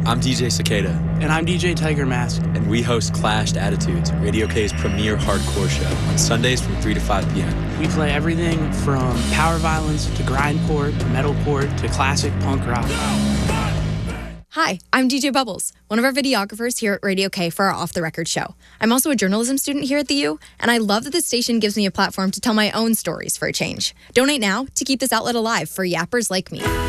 I'm DJ Cicada. And I'm DJ Tiger Mask. And we host Clashed Attitudes, Radio K's premier hardcore show, on Sundays from 3 to 5 p.m. We play everything from power violence to grindcore to metalcore to classic punk rock. Hi, I'm DJ Bubbles, one of our videographers here at Radio K for our Off the Record show. I'm also a journalism student here at the U, and I love that this station gives me a platform to tell my own stories for a change. Donate now to keep this outlet alive for yappers like me.